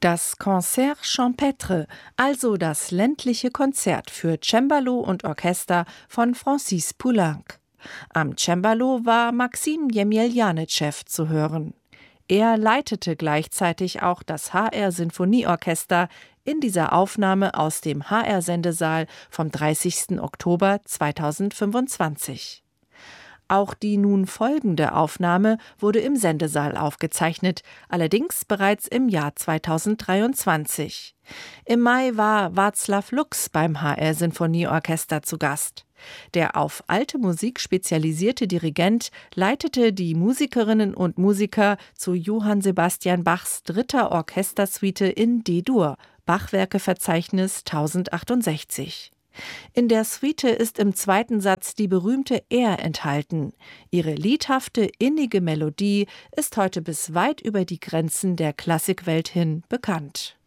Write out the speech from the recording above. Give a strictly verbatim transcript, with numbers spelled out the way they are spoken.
Das Concert Champêtre, also das ländliche Konzert für Cembalo und Orchester von Francis Poulenc. Am Cembalo war Maxim Jemjeljanitschew zu hören. Er leitete gleichzeitig auch das H R-Sinfonieorchester in dieser Aufnahme aus dem H R-Sendesaal vom dreißigsten Oktober zweitausendfünfundzwanzig. Auch die nun folgende Aufnahme wurde im Sendesaal aufgezeichnet, allerdings bereits im Jahr zweitausenddreiundzwanzig. Im Mai war Václav Lux beim H R-Sinfonieorchester zu Gast. Der auf alte Musik spezialisierte Dirigent leitete die Musikerinnen und Musiker zu Johann Sebastian Bachs dritter Orchestersuite in D-Dur, Bachwerkeverzeichnis tausendachtundsechzig. In der Suite ist im zweiten Satz die berühmte Er enthalten. Ihre liedhafte, innige Melodie ist heute bis weit über die Grenzen der Klassikwelt hin bekannt.